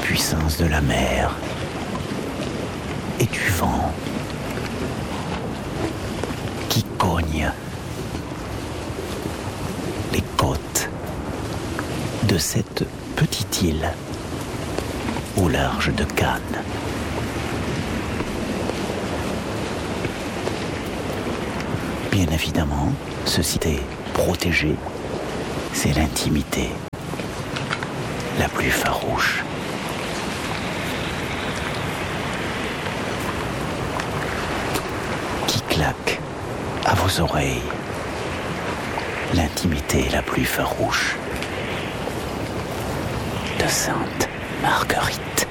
puissance de la mer et du vent qui cogne les côtes de cette petite île au large de Cannes. Bien évidemment, ce site est protégé, c'est l'intimité la plus farouche. Qui claque à vos oreilles, l'intimité la plus farouche de Sainte Marguerite.